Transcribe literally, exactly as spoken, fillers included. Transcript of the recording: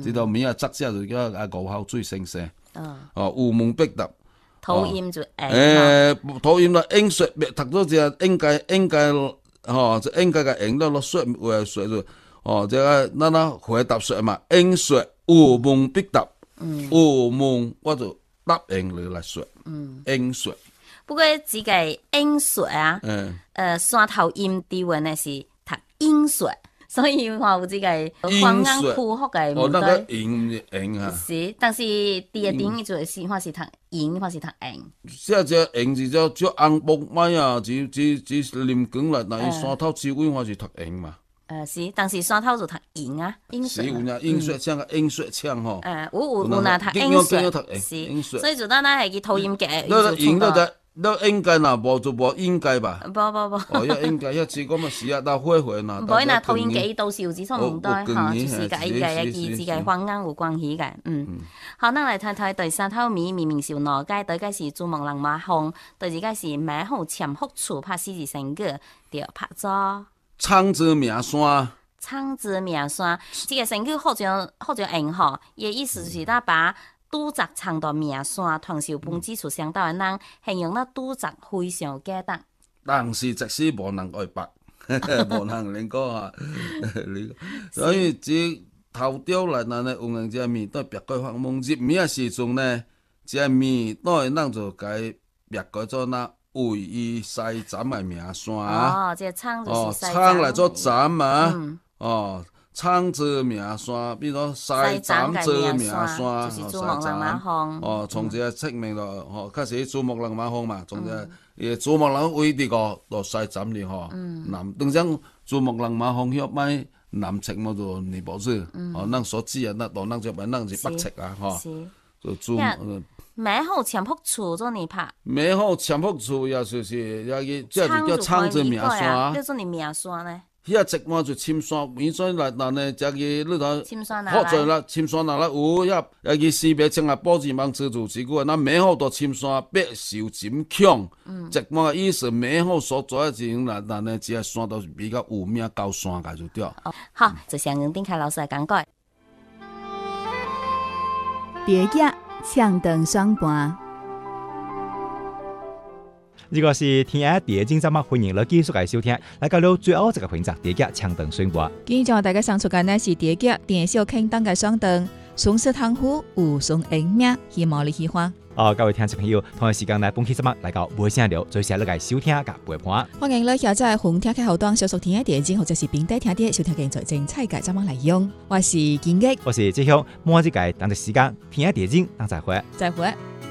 這條名啊作者就叫啊吳孝水先生。哦，有門必答。 土音就應。 誒，土音啦，應說讀咗只應該應該吼，就應該個應到落說話說就，哦，這個咱咱回答說嘛，應說有門必答。有門我就答應你來說。應說。 不過這個應說啊，誒，山頭音調嘅呢是讀應說。所以話有這個方言科學嘅問題。哦，那個音音啊。是，但是第一點就是話是讀音，話是讀音。 即係只音是叫叫紅木麥啊，只只只林講啦，那伊山頭只位話是讀音嘛。 誒是，但是山頭就讀音啊，音說。 是有呀，音說腔啊，音說腔吼。 誒，有有有那讀音說，是，所以就咱咱係去土音嘅。 那音那個。那應該呐，無就無應該吧？ 不不不。 哦，要應該，要只講嘛是啊，那會會呐。 唔可以嗱，土音嘅到時有指錯唔對，嚇，就是個一個一字嘅方言有關係嘅。嗯，好，咱來睇睇第三套咪明明是哪屆？第個是珠穆朗瑪峰，第二個是馬後潛伏處拍四字成語，就拍咗。 蒼之名山。 蒼之名山，這個成語好像好像硬吼，伊意思就是咱把。拄則長到名山，同時本指出相當的人，形容那拄則非常簡單。 但是即使無人愛白，無人能講啊。所以只頭條來嗱呢，有人只面都別個發夢入名嘅時陣呢，只面都係咱就改別個做那位於西站嘅名山。 哦，即係蒼就是西站。 哦，蒼來做站嘛。嗯、哦。蒼之名山，比如西站之名山， 就是珠穆朗瑪峰。 哦，從這個出名咯，哦，開始珠穆朗瑪峰嘛，從這個珠穆朗位啲個到西站哩吼，南，等陣珠穆朗瑪峰要買南側麼就尼泊爾，哦，咱所知啊，那到咱這邊咱是北側啊，吼，就珠。 馬後潛伏處做你拍。馬後潛伏處也就是也個，即係叫蒼之名山。 叫做你名山呢？ 遐直嘛就深山，變咗嚟嗱呢，只個你睇，好在啦，深山嗱啦有遐，有個四百稱啊，保志芒自助之句，那馬後到深山必受漸強，直嘛意思馬後所在嘅地方嗱嗱呢，只係山都比較有名高山嘅就對。 哦，好，就向丁凱老師嚟講解。 第一個唱燈雙盤。 呢個是天下第一節目，歡迎你繼續嚟收聽。嚟到最後一個環節，第一個唱燈宣佈。 今朝大家上出嘅呢是第一個電視傾燈嘅雙燈，松式湯壺有松英名，希望你喜歡。 哦，各位聽眾朋友，同一時間嚟本期節目嚟到無聲聊，最先嚟嚟收聽嘅陪伴。 歡迎你下載紅聽嘅後端，小熟聽嘅電視或者是平底聽啲收聽嘅最精彩嘅節目嚟用。我是建益， 我是志雄，每一個當隻時間聽下電視，當再會， 再會。